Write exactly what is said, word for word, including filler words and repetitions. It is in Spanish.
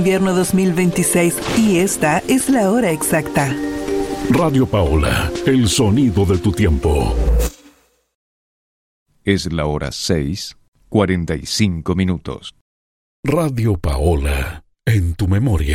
Invierno dos mil veintiséis y esta es la hora exacta. Radio Paola, el sonido de tu tiempo. Es la hora seis, cuarenta y cinco minutos. Radio Paola, en tu memoria.